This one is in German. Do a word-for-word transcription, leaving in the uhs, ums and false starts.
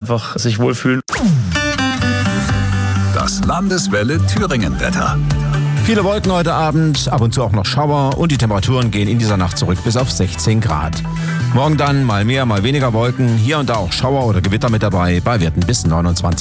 einfach sich wohlfühlen. Das Landeswelle Thüringen-Wetter. Viele Wolken heute Abend, ab und zu auch noch Schauer und die Temperaturen gehen in dieser Nacht zurück bis auf sechzehn Grad. Morgen dann mal mehr, mal weniger Wolken, hier und da auch Schauer oder Gewitter mit dabei, bei Werten bis neunundzwanzig